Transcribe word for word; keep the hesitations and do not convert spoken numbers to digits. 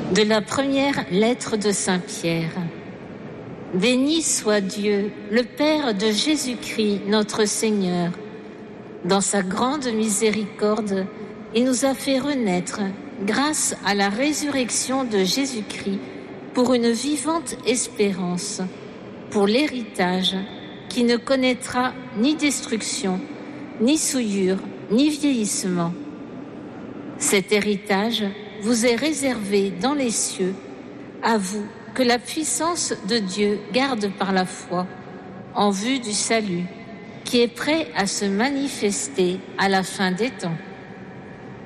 De la première lettre de Saint Pierre. Béni soit Dieu, le Père de Jésus-Christ, notre Seigneur. Dans sa grande miséricorde, il nous a fait renaître, grâce à la résurrection de Jésus-Christ, pour une vivante espérance, pour l'héritage qui ne connaîtra ni destruction, ni souillure, ni vieillissement. Cet héritage vous est réservé dans les cieux, à vous que la puissance de Dieu garde par la foi, en vue du salut, qui est prêt à se manifester à la fin des temps.